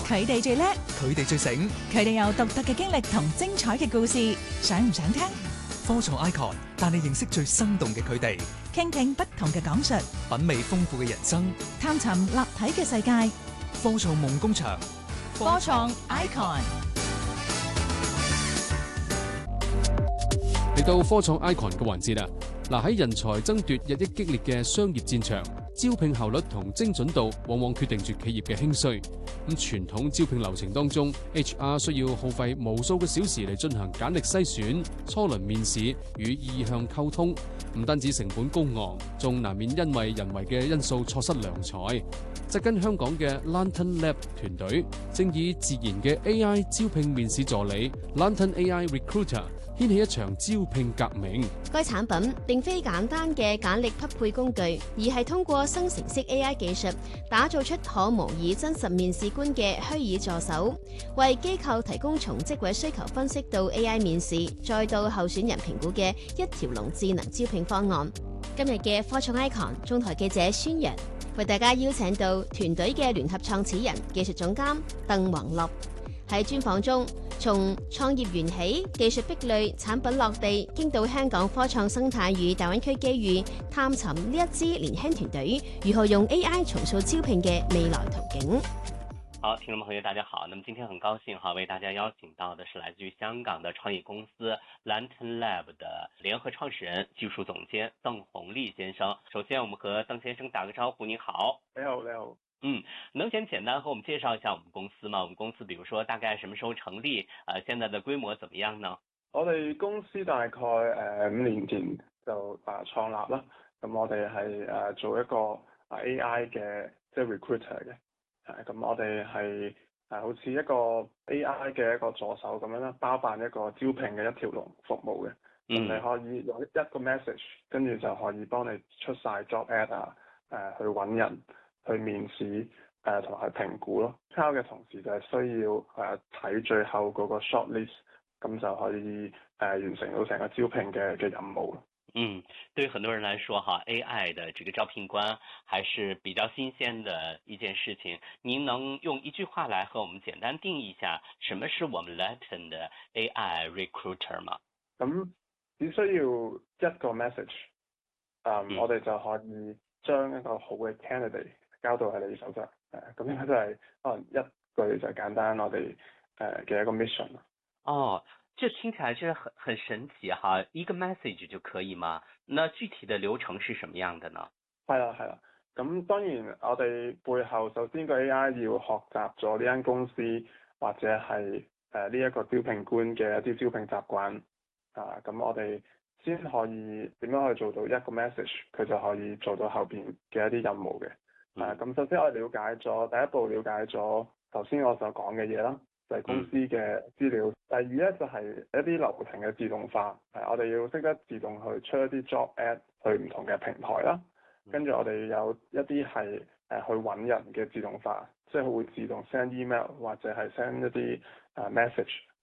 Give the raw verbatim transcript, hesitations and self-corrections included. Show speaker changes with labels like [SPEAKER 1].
[SPEAKER 1] 佢哋最叻，
[SPEAKER 2] 佢哋最醒，
[SPEAKER 1] 佢哋有獨特嘅經歷同精彩嘅故事，想唔想聽？
[SPEAKER 2] 科創 Icon 帶你認識最生動嘅佢哋，
[SPEAKER 1] 傾聽不同嘅講述，
[SPEAKER 2] 品味豐富嘅人生，
[SPEAKER 1] 探尋立體嘅世界。
[SPEAKER 2] 科創夢工場，
[SPEAKER 1] 科創 Icon。
[SPEAKER 3] 嚟到科創 Icon 嘅環節啦，嗱，喺人才爭奪日益激烈嘅商業戰場，招聘效率同精準度往往決定住企業嘅興衰。咁傳統招聘流程當中 ，H R 需要耗費無數個小時嚟進行簡歷篩選、初輪面試與意向溝通，唔單止成本高昂，仲難免因為人為嘅因素錯失良才。紮根香港嘅 Lantern Lab 團隊正以自然嘅 A I 招聘面試助理 Lantern A I Recruiter 掀起一場招聘革命。
[SPEAKER 4] 該產品並非簡單嘅簡歷匹配工具，而係通過生成式 A I 技術打造出可模擬真實面試官嘅虛擬助手，為機構提供從職位需求分析到 A I 面試，再到候選人評估嘅一條龍智能招聘方案。今日嘅科創 Icon 中台記者宣揚為大家邀請到團隊嘅聯合創始人、技術總監鄧宏樂。喺專訪中，從創業緣起、技術壁壘、產品落地，傾到香港科創生態與大灣區機遇，探尋呢一支年輕團隊如何用 A I 重塑招聘嘅未來途徑。
[SPEAKER 5] 好，聽眾朋友大家好，那麼今天很高興哈，為大家邀請到的是來自於香港的創業公司 Lantern Lab 的聯合創始人、技術總監鄧宏立先生。首先，我們和鄧先生打個招呼，您好。
[SPEAKER 6] 你好，你好。
[SPEAKER 5] 嗯，能先簡單和我們介紹一下我們公司嗎？我們公司比如說大概什麼時候成立？呃，現在的規模怎麼樣呢？
[SPEAKER 6] 我哋公司大概誒五年前就誒創立啦。咁我哋係誒做一個 A I 嘅即係 recruiter 嘅。誒咁我哋係誒好似一個 A I 嘅一個助手咁樣啦，包辦一個招聘嘅一條龍服務嘅。嗯。你可以用一個 message，跟住就可以幫你出晒 job ad 啊，誒去揾人。去面試誒同埋去評估咯，抄嘅同時就係需要誒睇、呃、最後嗰個 short list，咁就可以誒、呃、完成到成個招聘嘅嘅任務。
[SPEAKER 5] 嗯，對於很多人來說哈 ，A I 的這個招聘官還是比較新鮮的一件事情。您能用一句話來和我們簡單定義一下，什麼是我們 Lantern 的 A I recruiter 嗎？
[SPEAKER 6] 咁只需要一個 message，呃、嗯，我哋就可以將一個好嘅 candidate。交到喺你手上，誒咁應該都係可能一句就簡單我哋誒嘅一個 mission。
[SPEAKER 5] 哦，這聽起來真係很很神奇哈！一個 message 就可以嗎？那具體的流程是什麼樣的呢？
[SPEAKER 6] 係啦係啦，咁當然我哋背後首先個 A I 要學習咗呢間公司或者係誒呢一個招聘官嘅一啲招聘習慣啊，咁我哋先可以點樣去做到一個 message，佢就可以做到後邊嘅一啲任務嘅。啊，咁首先我哋了解咗第一步，了解咗頭先我所講嘅嘢啦，就係、是、公司嘅資料。嗯、第二咧就係、是、一啲流程嘅自動化，係我哋要識得自動去出一啲 job ad 去唔同嘅平台啦。跟住我哋有一啲係誒去揾人嘅自動化，即係會自動 send email 或者係 send 一啲誒 message